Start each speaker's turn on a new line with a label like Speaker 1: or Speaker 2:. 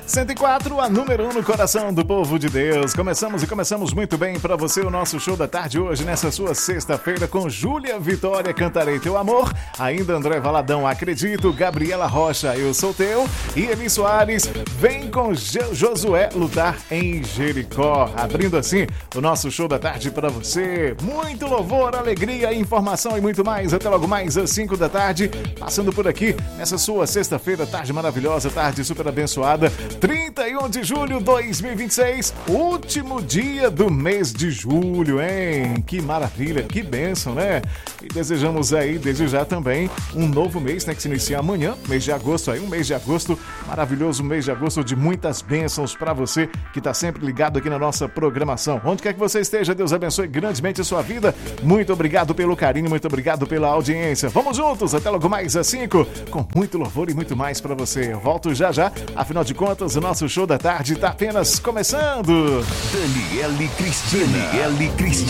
Speaker 1: 104, a número 1 no coração do povo de Deus. Começamos muito bem para você o nosso show da tarde hoje, nessa sua sexta-feira, com Júlia Vitória, Cantarei Teu Amor, ainda André Valadão, Acredito, Gabriela Rocha, Eu Sou Teu, e Eli Soares, Vem com Josué Lutar em Jericó. Abrindo assim o nosso show da tarde para você. Muito louvor, alegria, informação e muito mais. Até logo mais às 5 da tarde, passando por aqui nessa sua sexta-feira, tarde maravilhosa, tarde super abençoada. 31 de julho de 2026, último dia do mês de julho, hein? Que maravilha, que bênção, né? E desejamos aí, desde já também, um novo mês, né? Que se inicia amanhã, mês de agosto aí, um mês de agosto, maravilhoso mês de agosto de muitas bênçãos para você que tá sempre ligado aqui na nossa programação. Onde quer que você esteja, Deus abençoe grandemente a sua vida. Muito obrigado pelo carinho, muito obrigado pela audiência. Vamos juntos, até logo mais às 5, com muito louvor e muito mais para você. Eu volto já, afinal de contas, o nosso show da tarde está apenas começando.
Speaker 2: Daniele Cristina.